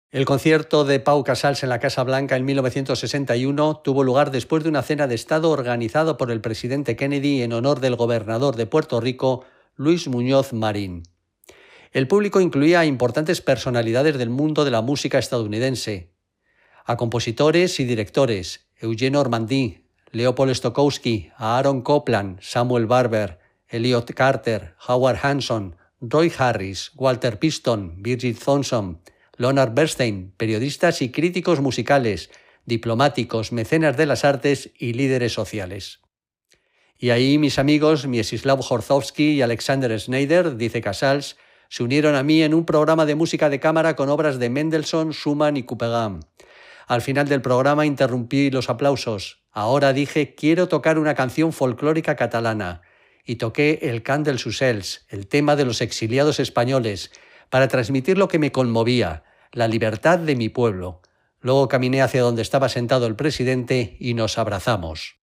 El concierto de Pau Casals en la Casa Blanca en 1961 tuvo lugar después de una cena de Estado organizado por el presidente Kennedy en honor del gobernador de Puerto Rico, Luis Muñoz Marín. El público incluía a importantes personalidades del mundo de la música estadounidense, a compositores y directores, Eugene Ormandy, Leopold Stokowski, a Aaron Copland, Samuel Barber, Elliot Carter, Howard Hanson, Roy Harris, Walter Piston, Birgit Thompson, Leonard Bernstein, periodistas y críticos musicales, diplomáticos, mecenas de las artes y líderes sociales. Y ahí mis amigos Mieczysław Horszowski y Alexander Schneider, dice Casals, se unieron a mí en un programa de música de cámara con obras de Mendelssohn, Schumann y Couperin. Al final del programa interrumpí los aplausos. Ahora dije, quiero tocar una canción folclórica catalana. Y toqué el cant dels ocells, el tema de los exiliados españoles, para transmitir lo que me conmovía, la libertad de mi pueblo. Luego caminé hacia donde estaba sentado el presidente y nos abrazamos.